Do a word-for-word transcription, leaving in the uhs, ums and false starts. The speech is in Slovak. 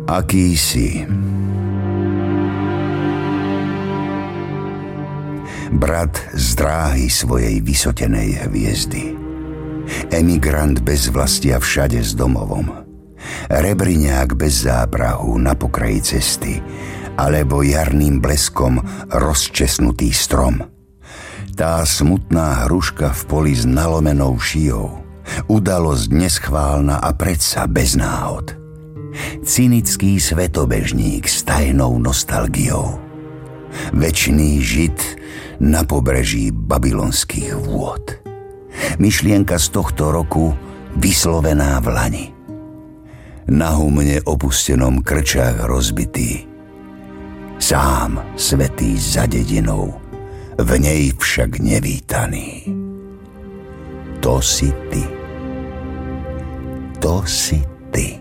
Aký si? Brat z dráhy svojej vysotenej hviezdy. Emigrant bez vlasti a všade s domovom. Rebriňák bez záprahu na pokraji cesty, alebo jarným bleskom rozčesnutý strom. Tá smutná hruška v poli s nalomenou šijou. Udalosť neschválna a predsa bez náhod. Cynický svetobežník s tajnou nostalgiou. Večný žid na pobreží babylonských vôd. Myšlienka z tohto roku vyslovená v lani. Na humne opustenom krčách rozbitý. Sám svätý za dedinou, v nej však nevítaný. To si ty. To si ty.